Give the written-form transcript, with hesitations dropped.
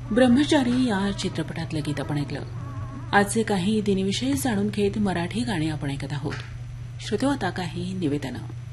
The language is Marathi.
ब्रह्मचारी या चित्रपटातलं गीत आपण ऐकलं. आजचे काही दिनविषयी जाणून घेत मराठी गाणी आपण ऐकत आहोत. श्रोतो, आता काही निवेदनं.